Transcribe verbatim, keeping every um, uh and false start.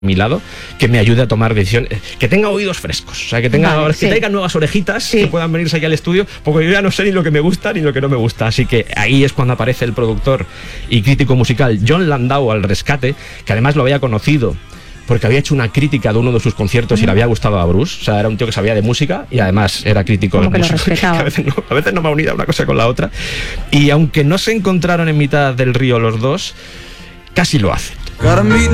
mi lado, que me ayude a tomar decisiones, que tenga oídos frescos, o sea, que tenga, Vale, que sí. traiga nuevas orejitas, Sí. que puedan venirse aquí al estudio, porque yo ya no sé ni lo que me gusta ni lo que no me gusta, así que ahí es cuando aparece el productor y crítico musical Jon Landau al rescate, que además lo había conocido porque había hecho una crítica de uno de sus conciertos y le había gustado a Bruce. O sea, era un tío que sabía de música y además era crítico de Como que lo música. respetaba. A veces no, a veces no me ha unido una cosa con la otra. Y aunque no se encontraron en mitad del río los dos, casi lo hacen.